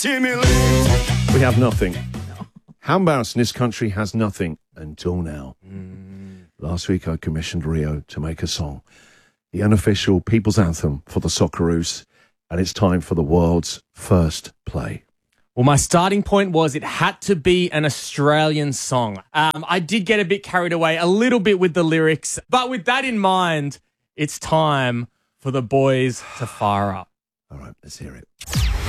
We have nothing. How embarrassing, this country has nothing until now. Last week I commissioned Rio to make a song, the unofficial people's anthem for the Socceroos, and it's time for the world's first play. Well, my starting point was it had to be an Australian song. I did get a bit carried away a little bit with the lyrics, but with that in mind, it's time for the boys to fire up. All right, let's hear it.